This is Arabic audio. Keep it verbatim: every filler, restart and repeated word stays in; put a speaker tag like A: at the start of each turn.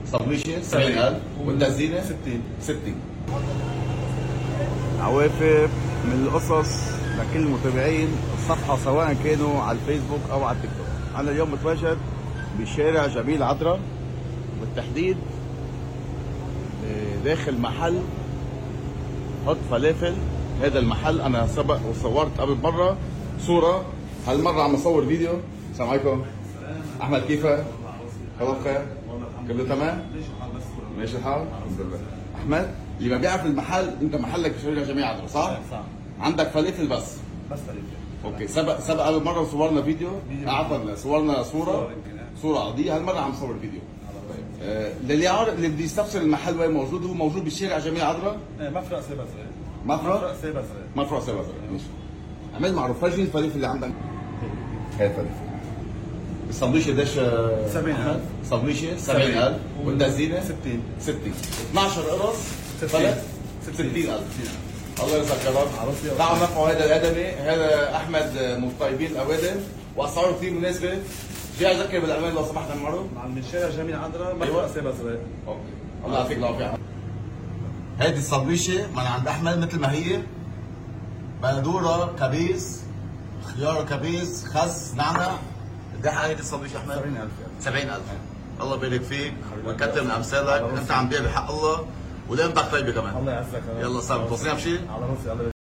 A: صبليشه سبعين ألف والتزيينه
B: ستين
A: ستين.
C: عوافر من القصص لكل المتابعين الصفحة سواء كانوا على الفيسبوك أو على التيك توك. أنا اليوم متواجد بشارع جميل عذرا، بالتحديد داخل محل حط فلافل. هذا المحل أنا سبق وصورت قبل مرة صورة، هالمرة عم أصور فيديو. السلام عليكم. أحمد كيفك؟ الله بخير؟ كله تمام؟ ماشي الحال؟ الحمد لله. أحمد اللي ما بيعرف المحل، أنت محلك بشارع جميل عذرا صح؟
B: صح.
A: عندك فلافل بس؟
B: بس فلافل.
A: اوكي. سبق سبق قبل مره وصورنا فيديو، عفوا صورنا صوره صوره عاديه، هالمره عم نصور فيديو. طيب آه اللي يعرف اللي بده يستفسر المحل وين موجود، هو موجود بالشارع جميل عذرا؟
B: ايه مفرق سيبا زرق.
A: مفرق؟
B: سيبا زرق.
A: مفرق سيبا زرق. ماشي. عمل معروف، فرجي الفلافل اللي عندك. هاي الفلافل. السندويشه قديش؟
B: سبعين ألف.
A: سندويشه سبعين ألف والتزيينه
B: ستين
A: ستين. اثنعش قرص فلت ستين ألف. الله يرزقك يا رب. تعالوا نرفعوا هذا الادمي، هذا احمد من طيبين الاوادم واسعاره كثير مناسبه. جاي اذكر بالامان لو سمحت المره.
B: مع من شارع جميل عذرا مفرق سيبا زرق.
A: اوكي. الله يعطيك العافيه. هذه السندويشه من عند احمد مثل ما هي، بندوره كبيس، خيار كبيس، خس، نعنع. قد ايه هذه السندويشه احمد؟
B: سبعين ألف.
A: سبعين ألف. الله يبارك فيك ويكتر من امثالك، انت عم تبيع بحق الله ولقيمتك طيبه كمان.
B: الله يعزك.
A: يلا صار بتوصينا بشيء؟
B: على راسي. الله